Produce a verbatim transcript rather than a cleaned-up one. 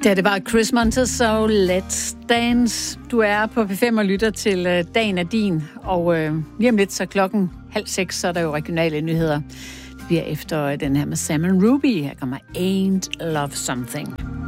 Ja, det var Chris Montez og Let's Dance. Du er på P fem og lytter til uh, Dagen er din, og øh, lige om lidt så klokken halv seks, så er der jo regionale nyheder. Det bliver efter den her med Sam and Ruby. Her kommer Ain't Love Something.